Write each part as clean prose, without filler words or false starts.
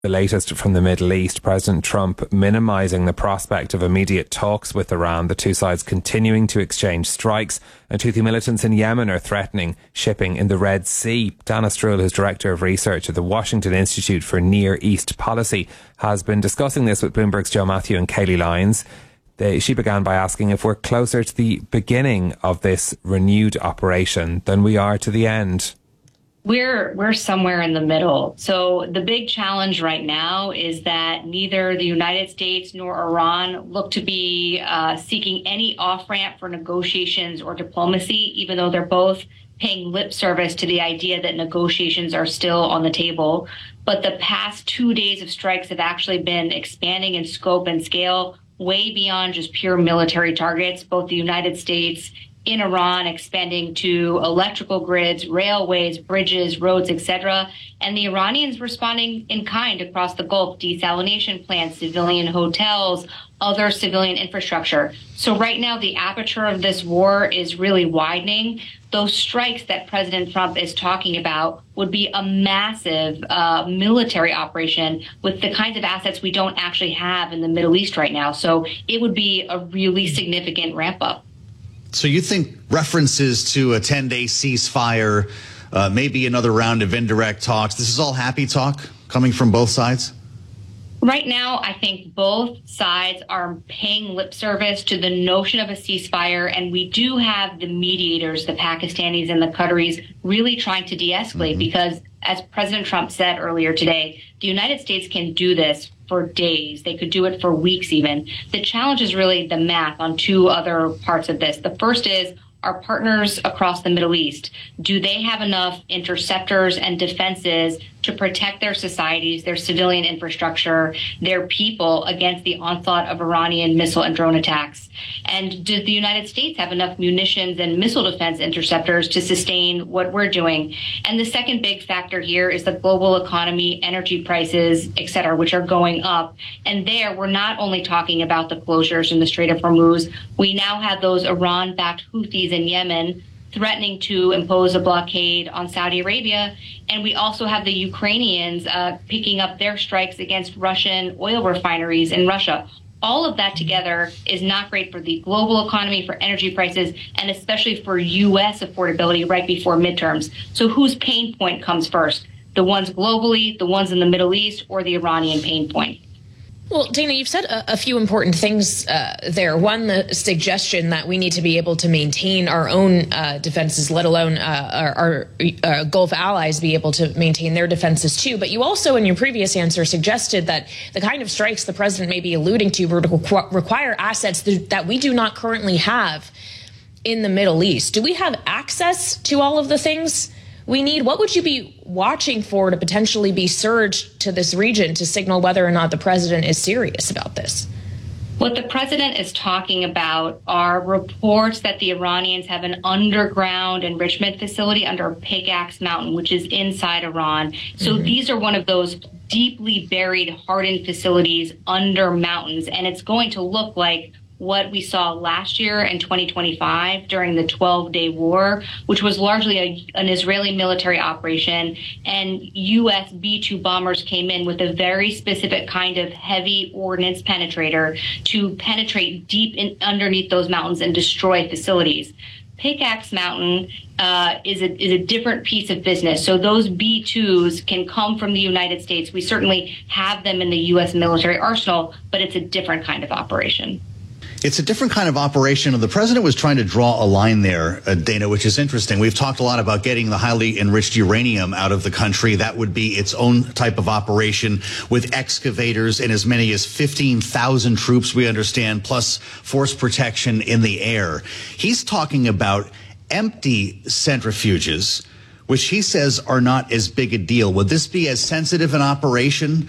The latest from the Middle East, President Trump minimising the prospect of immediate talks with Iran, the two sides continuing to exchange strikes, and Houthi militants in Yemen are threatening shipping in the Red Sea. Dana Struhl, who's Director of Research at the Washington Institute for Near East Policy, has been discussing this with Bloomberg's Joe Matthew and Kayleigh Lyons. She began by asking if we're closer to the beginning of this renewed operation than we are to the end. We're somewhere in the middle. So the big challenge right now is that neither the United States nor Iran look to be seeking any off-ramp for negotiations or diplomacy, even though they're both paying lip service to the idea that negotiations are still on the table. But the past 2 days of strikes have actually been expanding in scope and scale way beyond just pure military targets. Both the United States in Iran expanding to electrical grids, railways, bridges, roads, etc., and the Iranians responding in kind across the Gulf, desalination plants, civilian hotels, other civilian infrastructure. So right now, the aperture of this war is really widening. Those strikes that President Trump is talking about would be a massive military operation with the kinds of assets we don't actually have in the Middle East right now. So it would be a really significant ramp up. So you think references to a 10-day ceasefire, maybe another round of indirect talks, this is all happy talk coming from both sides? Right now, I think both sides are paying lip service to the notion of a ceasefire, and we do have the mediators, the Pakistanis and the Qataris, really trying to de-escalate because, as President Trump said earlier today, the United States can do this for days. They could do it for weeks even. The challenge is really the math on two other parts of this. The first is, our partners across the Middle East, do they have enough interceptors and defenses to protect their societies, their civilian infrastructure, their people against the onslaught of Iranian missile and drone attacks? And does the United States have enough munitions and missile defense interceptors to sustain what we're doing? And the second big factor here is the global economy, energy prices, et cetera, which are going up. And there, we're not only talking about the closures in the Strait of Hormuz, we now have those Iran-backed Houthis in Yemen threatening to impose a blockade on Saudi Arabia. And we also have the Ukrainians picking up their strikes against Russian oil refineries in Russia. All of that together is not great for the global economy, for energy prices, and especially for U.S. affordability right before midterms. So whose pain point comes first? The ones globally, the ones in the Middle East, or the Iranian pain point? Well, Dana, you've said a few important things there. One, the suggestion that we need to be able to maintain our own defenses, let alone our Gulf allies be able to maintain their defenses too. But you also, in your previous answer, suggested that the kind of strikes the president may be alluding to would require assets that we do not currently have in the Middle East. Do we have access to all of the things we need? What would you be watching for to potentially be surged to this region to signal whether or not the president is serious about this? What the president is talking about are reports that the Iranians have an underground enrichment facility under Pickaxe Mountain, which is inside Iran. So these are one of those deeply buried, hardened facilities under mountains, and it's going to look like what we saw last year in 2025 during the 12-day war, which was largely an Israeli military operation, and U.S. B-2 bombers came in with a very specific kind of heavy ordnance penetrator to penetrate deep underneath those mountains and destroy facilities. Pickaxe Mountain is a different piece of business. So those B-2s can come from the United States. We certainly have them in the U.S. military arsenal, but it's a different kind of operation. It's a different kind of operation. The president was trying to draw a line there, Dana, which is interesting. We've talked a lot about getting the highly enriched uranium out of the country. That would be its own type of operation with excavators and as many as 15,000 troops, we understand, plus force protection in the air. He's talking about empty centrifuges, which he says are not as big a deal. Would this be as sensitive an operation,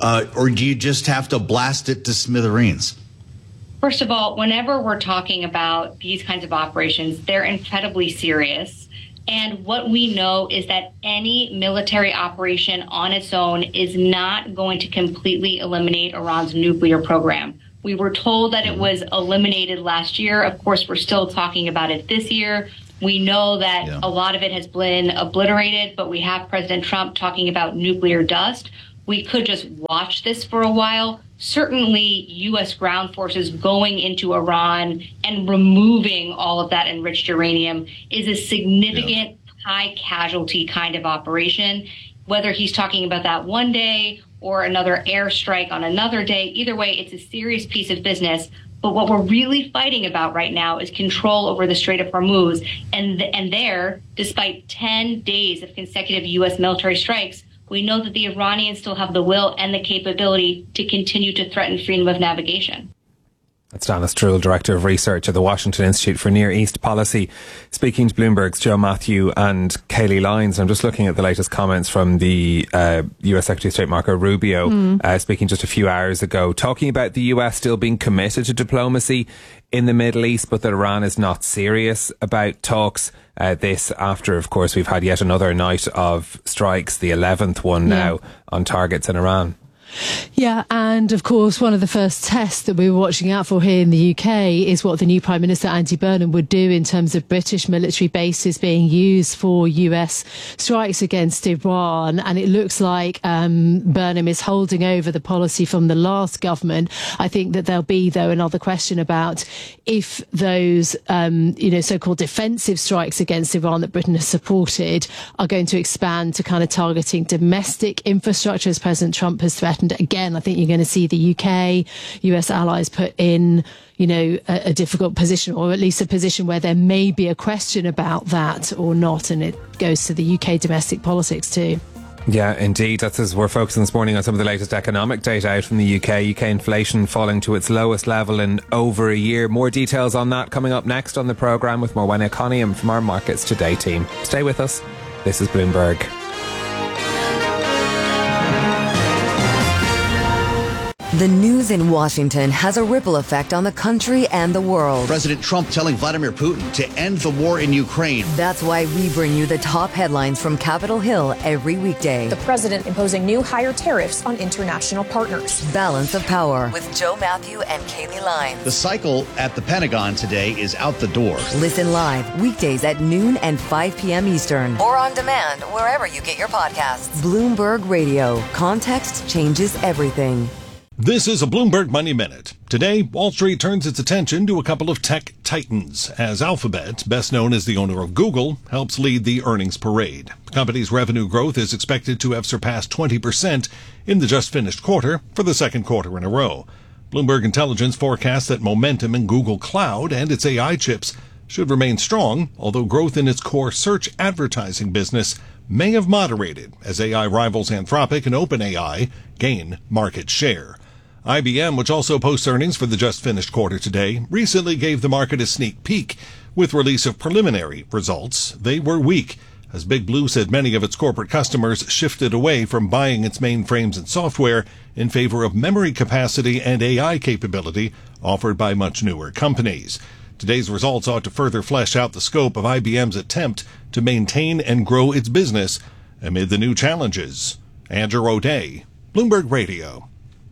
or do you just have to blast it to smithereens? First of all, whenever we're talking about these kinds of operations, they're incredibly serious. And what we know is that any military operation on its own is not going to completely eliminate Iran's nuclear program. We were told that it was eliminated last year. Of course, we're still talking about it this year. We know that a lot of it has been obliterated, but we have President Trump talking about nuclear dust. we could just watch this for a while. Certainly, U.S. ground forces going into Iran and removing all of that enriched uranium is a significant high casualty kind of operation. Whether he's talking about that one day or another airstrike on another day, either way, it's a serious piece of business. But what we're really fighting about right now is control over the Strait of Hormuz. And there, despite 10 days of consecutive U.S. military strikes, we know that the Iranians still have the will and the capability to continue to threaten freedom of navigation. That's Dana Struhl, Director of Research at the Washington Institute for Near East Policy, speaking to Bloomberg's Joe Matthew and Kayleigh Lyons. I'm just looking at the latest comments from the US Secretary of State Marco Rubio, speaking just a few hours ago, talking about the US still being committed to diplomacy in the Middle East, but that Iran is not serious about talks. This after, of course, we've had yet another night of strikes, the 11th one now, on targets in Iran. Yeah, and of course, one of the first tests that we were watching out for here in the UK is what the new Prime Minister, Andy Burnham, would do in terms of British military bases being used for US strikes against Iran. And it looks like Burnham is holding over the policy from the last government. I think that there'll be, though, another question about if those, so-called defensive strikes against Iran that Britain has supported are going to expand to kind of targeting domestic infrastructure, as President Trump has threatened. Again, I think you're going to see the UK, US allies put in, a difficult position, or at least a position where there may be a question about that or not. And it goes to the UK domestic politics too. Yeah, indeed. That's as we're focusing this morning on some of the latest economic data out from the UK. UK inflation falling to its lowest level in over a year. More details on that coming up next on the programme with Morwenna Coniam from our Markets Today team. Stay with us. This is Bloomberg. The news in Washington has a ripple effect on the country and the world. President Trump telling Vladimir Putin to end the war in Ukraine. That's why we bring you the top headlines from Capitol Hill every weekday. The president imposing new higher tariffs on international partners. Balance of Power with Joe Matthew and Kayleigh Lyons. The cycle at the Pentagon today is out the door. Listen live weekdays at noon and 5 p.m. Eastern. Or on demand wherever you get your podcasts. Bloomberg Radio. Context changes everything. This is a Bloomberg Money Minute. Today, Wall Street turns its attention to a couple of tech titans, as Alphabet, best known as the owner of Google, helps lead the earnings parade. The company's revenue growth is expected to have surpassed 20% in the just-finished quarter for the second quarter in a row. Bloomberg Intelligence forecasts that momentum in Google Cloud and its AI chips should remain strong, although growth in its core search advertising business may have moderated as AI rivals Anthropic and OpenAI gain market share. IBM, which also posts earnings for the just-finished quarter today, recently gave the market a sneak peek. With release of preliminary results, they were weak, as Big Blue said many of its corporate customers shifted away from buying its mainframes and software in favor of memory capacity and AI capability offered by much newer companies. Today's results ought to further flesh out the scope of IBM's attempt to maintain and grow its business amid the new challenges. Andrew O'Day, Bloomberg Radio.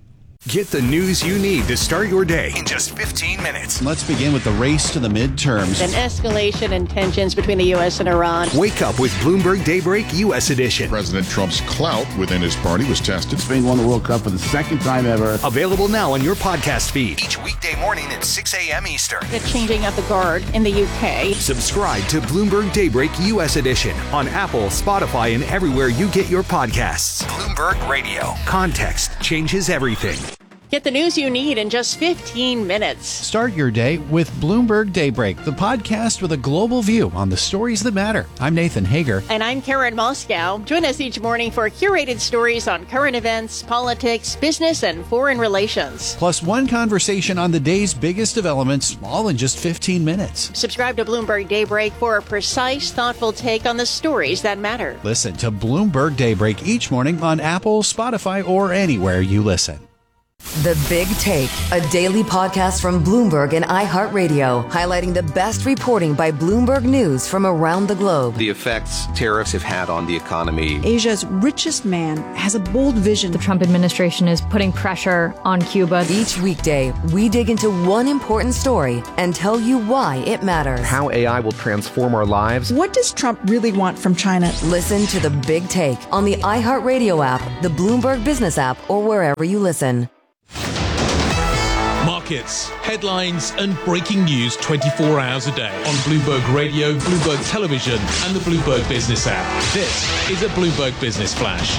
Get the news you need to start your day in just 15 minutes. Let's begin with the race to the midterms. An escalation in tensions between the U.S. and Iran. Wake up with Bloomberg Daybreak U.S. edition. President Trump's clout within his party was tested. Spain won the World Cup for the second time ever. Available now on your podcast feed. Each weekday morning at 6 a.m. Eastern. The changing of the guard in the U.K. Subscribe to Bloomberg Daybreak U.S. edition on Apple, Spotify, and everywhere you get your podcasts. Bloomberg Radio. Context changes everything. Get the news you need in just 15 minutes. Start your day with Bloomberg Daybreak, the podcast with a global view on the stories that matter. I'm Nathan Hager. And I'm Karen Moscow. Join us each morning for curated stories on current events, politics, business, and foreign relations. Plus one conversation on the day's biggest developments, all in just 15 minutes. Subscribe to Bloomberg Daybreak for a precise, thoughtful take on the stories that matter. Listen to Bloomberg Daybreak each morning on Apple, Spotify, or anywhere you listen. The Big Take, a daily podcast from Bloomberg and iHeartRadio, highlighting the best reporting by Bloomberg News from around the globe. The effects tariffs have had on the economy. Asia's richest man has a bold vision. The Trump administration is putting pressure on Cuba. Each weekday, we dig into one important story and tell you why it matters. How AI will transform our lives. What does Trump really want from China? Listen to The Big Take on the iHeartRadio app, the Bloomberg Business app, or wherever you listen. Markets, headlines and breaking news 24 hours a day on Bloomberg Radio, Bloomberg Television and the Bloomberg Business app. This is a Bloomberg Business Flash.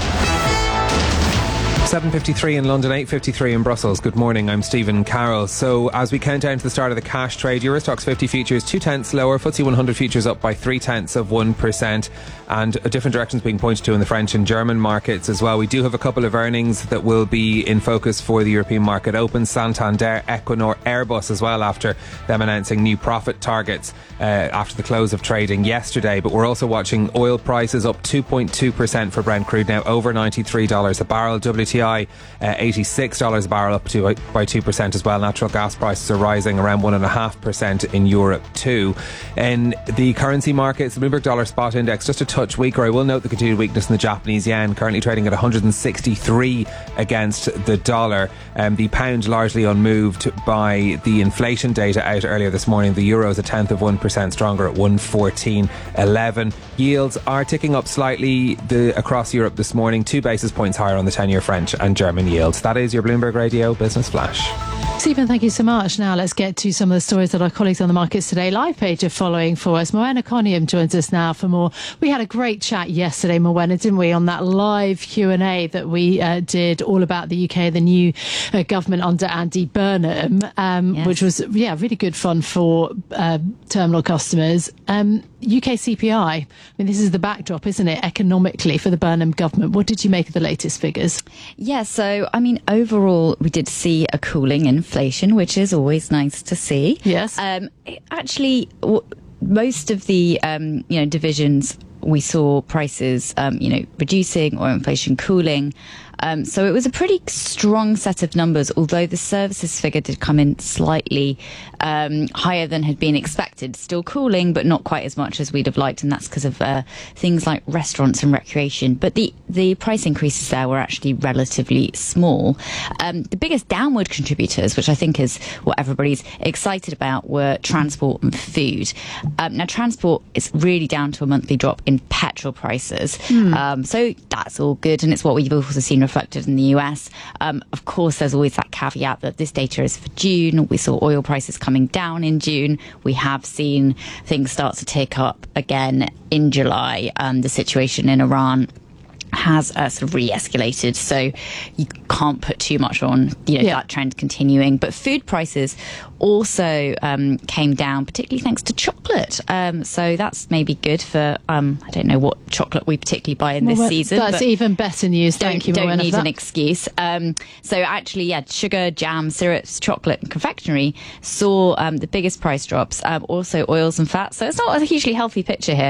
7:53 in London, 8:53 in Brussels. Good morning, I'm Stephen Carroll. So as we count down to the start of the cash trade, Euro Stoxx 50 futures 0.2 lower, FTSE 100 futures up by 0.3%, and different directions being pointed to in the French and German markets as well. We do have a couple of earnings that will be in focus for the European market open. Santander, Equinor, Airbus as well, after them announcing new profit targets after the close of trading yesterday. But we're also watching oil prices up 2.2% for Brent crude, now over $93 a barrel. WTI $86 a barrel, up by 2% as well. Natural gas prices are rising around 1.5% in Europe too. In the currency markets, the Bloomberg Dollar Spot Index just a touch weaker. I will note the continued weakness in the Japanese yen, currently trading at 163 against the dollar. The pound largely unmoved by the inflation data out earlier this morning. The euro is 0.1% stronger at 114.11. Yields are ticking up slightly across Europe this morning, 2 basis points higher on the 10-year French and German yields. That is your Bloomberg Radio Business Flash. Stephen, thank you so much. Now let's get to some of the stories that our colleagues on the Markets Today live page are following for us. Moena Coniam joins us now for more. We had a great chat yesterday, Moena, didn't we, on that live Q&A that we did all about the UK, the new government under Andy Burnham, yes, which was, really good fun for terminal customers. UK CPI, I mean, this is the backdrop, isn't it, economically for the Burnham government. What did you make of the latest figures? Yeah, so, I mean, overall, we did see a cooling inflation, which is always nice to see. Yes. Actually, most of the, divisions, we saw prices, reducing or inflation cooling. So it was a pretty strong set of numbers, although the services figure did come in slightly higher than had been expected. Still cooling, but not quite as much as we'd have liked, and that's because of things like restaurants and recreation. But the price increases there were actually relatively small. The biggest downward contributors, which I think is what everybody's excited about, were transport and food. Now, transport is really down to a monthly drop in petrol prices. So that's all good, and it's what we've also seen reflected in the US. Of course, there's always that caveat that this data is for June. We saw oil prices coming down in June. We have seen things start to tick up again in July. The situation in Iran has sort of re-escalated, so you can't put too much on that trend continuing. But food prices also came down, particularly thanks to chocolate. So that's maybe good for I don't know what chocolate we particularly buy in this season. That's even better news. Thank you. Don't need an excuse. So actually, sugar, jam, syrups, chocolate, and confectionery saw the biggest price drops. Also, oils and fats. So it's not a hugely healthy picture here.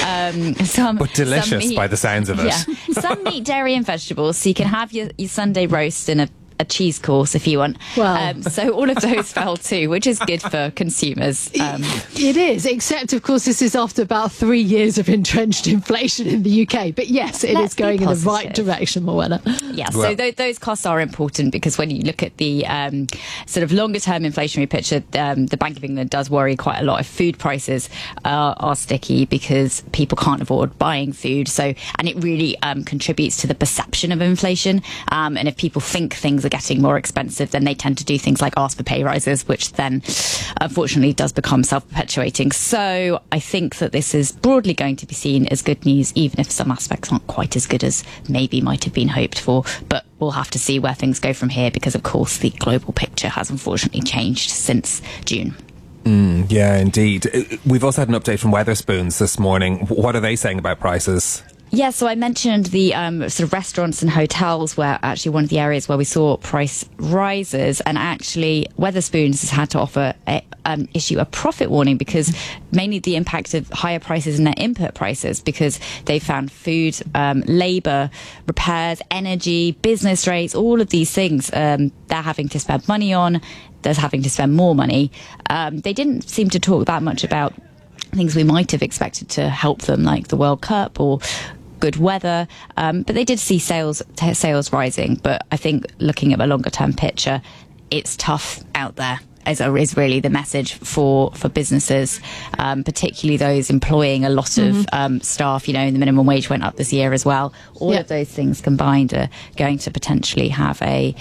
But delicious meat, by the sounds of it. Yeah. Some meat, dairy, and vegetables. So you can have your Sunday roast in a cheese course if you want. Well, so all of those fell too, which is good for consumers. It is, except of course this is after about 3 years of entrenched inflation in the UK. But yes, it is going in the right direction, Moena. Yeah, so those costs are important, because when you look at the sort of longer term inflationary picture, the Bank of England does worry quite a lot if food prices are sticky, because people can't afford buying food. So, and it really contributes to the perception of inflation. And if people think things are getting more expensive, then they tend to do things like ask for pay rises, which then unfortunately does become self-perpetuating. So I think that this is broadly going to be seen as good news, even if some aspects aren't quite as good as maybe might have been hoped for. But we'll have to see where things go from here, because of course the global picture has unfortunately changed since June. Yeah, indeed. We've also had an update from Wetherspoons this morning. What are they saying about prices? Yeah, so I mentioned the sort of restaurants and hotels where actually one of the areas where we saw price rises, and actually Wetherspoons has had to issue a profit warning because mainly the impact of higher prices and their input prices, because they found food, labour, repairs, energy, business rates, all of these things they're having to spend money on. They're having to spend more money. They didn't seem to talk that much about things we might have expected to help them, like the World Cup or good weather, but they did see sales rising. But I think looking at a longer term picture, it's tough out there, is really the message for businesses, particularly those employing a lot of staff. The minimum wage went up this year as well. All of those things combined are going to potentially have a